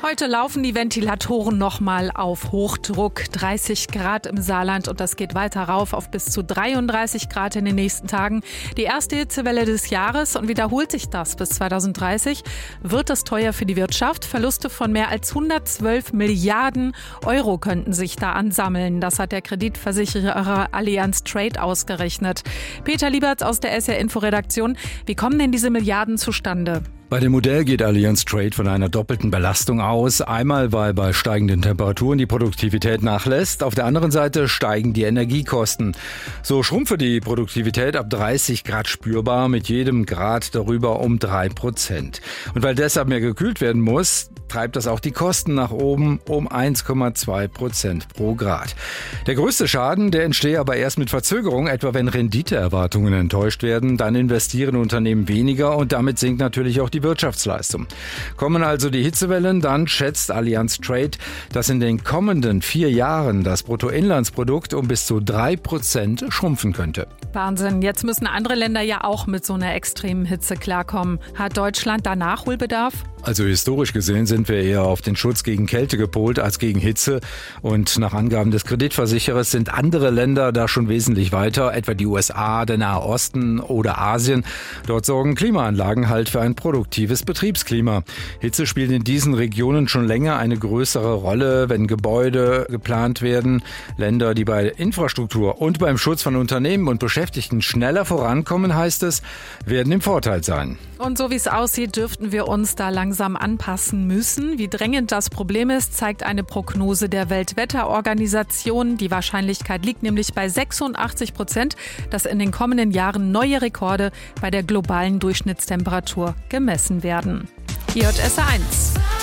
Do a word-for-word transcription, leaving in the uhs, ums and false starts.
Heute laufen die Ventilatoren nochmal auf Hochdruck. dreißig Grad im Saarland und das geht weiter rauf auf bis zu dreiunddreißig Grad in den nächsten Tagen. Die erste Hitzewelle des Jahres und wiederholt sich das bis zweitausenddreißig. Wird es teuer für die Wirtschaft? Verluste von mehr als hundertzwölf Milliarden Euro könnten sich da ansammeln. Das hat der Kreditversicherer Allianz Trade ausgerechnet. Peter Lieberts aus der S R-Info-Redaktion. Wie kommen denn diese Milliarden zustande? Bei dem Modell geht Allianz Trade von einer doppelten Belastung aus. Einmal, weil bei steigenden Temperaturen die Produktivität nachlässt. Auf der anderen Seite steigen die Energiekosten. So schrumpfe die Produktivität ab dreißig Grad spürbar, mit jedem Grad darüber um drei Prozent. Und weil deshalb mehr gekühlt werden muss, treibt das auch die Kosten nach oben um eins Komma zwei Prozent pro Grad. Der größte Schaden, der entstehe aber erst mit Verzögerung, etwa wenn Renditeerwartungen enttäuscht werden. Dann investieren Unternehmen weniger und damit sinkt natürlich auch die Wirtschaftsleistung. Kommen also die Hitzewellen, dann schätzt Allianz Trade, dass in den kommenden vier Jahren das Bruttoinlandsprodukt um bis zu drei Prozent schrumpfen könnte. Wahnsinn, jetzt müssen andere Länder ja auch mit so einer extremen Hitze klarkommen. Hat Deutschland da Nachholbedarf? Also historisch gesehen sind wir eher auf den Schutz gegen Kälte gepolt als gegen Hitze. Und nach Angaben des Kreditversicherers sind andere Länder da schon wesentlich weiter, etwa die U S A, der Nahe Osten oder Asien. Dort sorgen Klimaanlagen halt für ein produktives Betriebsklima. Hitze spielt in diesen Regionen schon länger eine größere Rolle, wenn Gebäude geplant werden. Länder, die bei Infrastruktur und beim Schutz von Unternehmen und Beschäftigten schneller vorankommen, heißt es, werden im Vorteil sein. Und so wie es aussieht, dürften wir uns da langsam anpassen müssen. Wie drängend das Problem ist, zeigt eine Prognose der Weltwetterorganisation. Die Wahrscheinlichkeit liegt nämlich bei sechsundachtzig Prozent, dass in den kommenden Jahren neue Rekorde bei der globalen Durchschnittstemperatur gemessen werden. Hier hört S R eins.